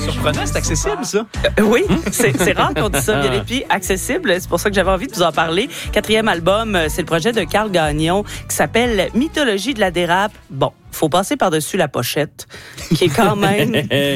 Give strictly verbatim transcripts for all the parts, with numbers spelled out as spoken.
Surprenant, c'est accessible, ça? Euh, oui, c'est, c'est rare qu'on dise ça, Violet P, accessible. C'est pour ça que j'avais envie de vous en parler. Quatrième album, c'est le projet de Carl Gagnon qui s'appelle Mythologie de la dérape. Bon, faut passer par-dessus la pochette, qui est quand même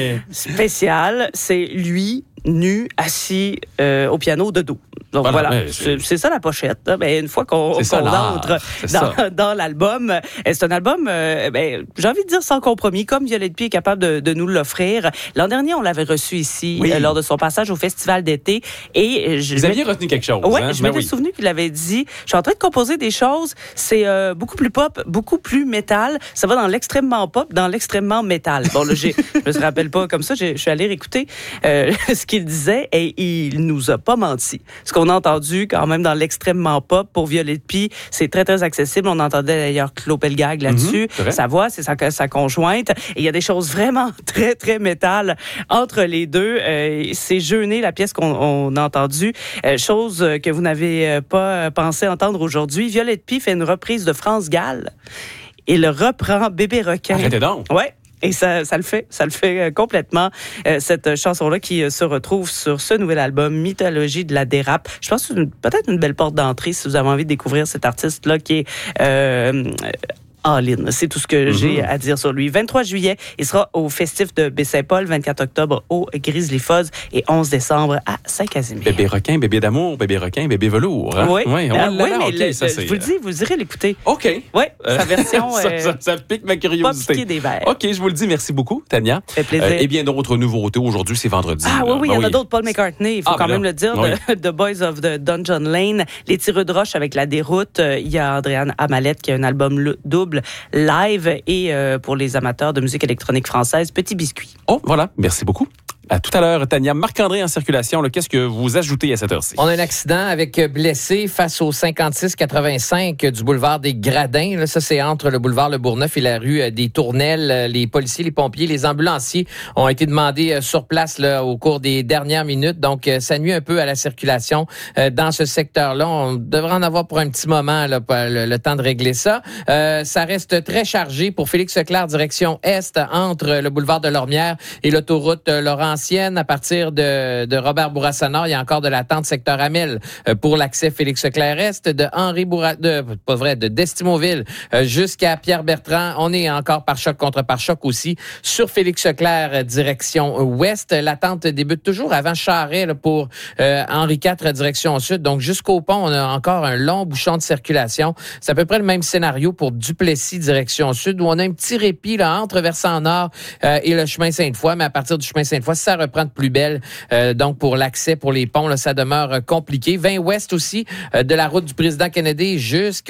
spéciale. C'est lui, nu, assis euh, au piano de dos. Donc voilà, voilà. C'est, c'est ça la pochette. Hein. Ben, une fois qu'on, qu'on entre dans, dans l'album, c'est un album, euh, ben, j'ai envie de dire sans compromis, comme Violet P est capable de, de nous l'offrir. L'an dernier, on l'avait reçu ici oui. euh, lors de son passage au Festival d'été. Et je Vous aviez retenu quelque chose. Oui, hein? je m'étais oui. souvenu qu'il avait dit, je suis en train de composer des choses, c'est euh, beaucoup plus pop, beaucoup plus métal. Ça va dans l'extrêmement pop, dans l'extrêmement métal. Bon, là, j'ai, je me rappelle pas comme ça, je suis allé réécouter euh, ce qu'il disait et il nous a pas menti. Ce qu'on a entendu quand même dans l'extrêmement pop pour Violet P, c'est très, très accessible. On entendait d'ailleurs Claude Pelgag là-dessus. Mm-hmm, sa voix, c'est sa, sa conjointe. Et il y a des choses vraiment très, très métal entre les deux. Euh, c'est Jeûner, la pièce qu'on on a entendue. Euh, chose que vous n'avez pas pensé entendre aujourd'hui. Violet P fait une reprise de France Gall. Et le reprend Bébé Requin. Arrêtez donc. Ouais. Et ça, ça le fait, ça le fait complètement, euh, cette chanson-là qui euh, se retrouve sur ce nouvel album, Mythologie de la dérape. Je pense que c'est une, peut-être une belle porte d'entrée si vous avez envie de découvrir cet artiste-là qui est... Euh, all-in. C'est tout ce que mm-hmm. j'ai à dire sur lui. vingt-trois juillet, il sera au festif de Baie-Saint-Paul, vingt-quatre octobre au Grizzly Fuzz et onze décembre à Saint-Casimir. Bébé requin, bébé d'amour, bébé requin, bébé velours. Hein? Oui, oui, ah, oui là, mais okay, le, ça, je vous le dis, vous irez l'écouter. OK. Oui, sa version... ça, euh, ça, ça pique ma curiosité. Pas piqué des verres. OK, je vous le dis. Merci beaucoup, Tania. Ça fait plaisir. Euh, et bien d'autres nouveautés. Aujourd'hui, c'est vendredi. Ah là. oui, oui, il y en ah, a oui. d'autres. Paul McCartney, il faut ah, quand ben même là. le dire. Oui. The, The Boys of the Dungeon Lane, Les Tireux de Roche avec La Déroute. Il y a Andréane Amalette qui a un album double live et euh, pour les amateurs de musique électronique française, Petit Biscuit. Oh, voilà. Merci beaucoup. À tout à l'heure, Tania. Marc-André en circulation. Là, qu'est-ce que vous ajoutez à cette heure-ci? On a un accident avec blessé face au cinquante-six quatre-vingt-cinq du boulevard des Gradins. Là, ça, c'est entre le boulevard Le Bourgneuf et la rue des Tournelles. Les policiers, les pompiers, les ambulanciers ont été demandés sur place là, au cours des dernières minutes. Donc, ça nuit un peu à la circulation dans ce secteur-là. On devrait en avoir pour un petit moment là, le, le temps de régler ça. Euh, ça reste très chargé pour Félix Leclerc, direction Est, entre le boulevard de Lormière et l'autoroute Laurent à partir de, de Robert Bourassa-Nord, il y a encore de l'attente secteur Amel pour l'accès Félix-Leclerc-Est, de Henri Bourassa, de, pas vrai, de Destimoville jusqu'à Pierre-Bertrand. On est encore par choc contre par choc aussi sur Félix-Leclerc direction Ouest. L'attente débute toujours avant Charest là, pour euh, Henri quatre direction Sud. Donc jusqu'au pont, on a encore un long bouchon de circulation. C'est à peu près le même scénario pour Duplessis direction Sud où on a un petit répit là, entre Versant Nord euh, et le chemin Sainte-Foy, mais à partir du chemin Sainte-Foy, ça reprend de plus belle. Euh, donc, pour l'accès, pour les ponts, là, ça demeure compliqué. vingt ouest aussi, euh, de la route du président Kennedy jusqu'à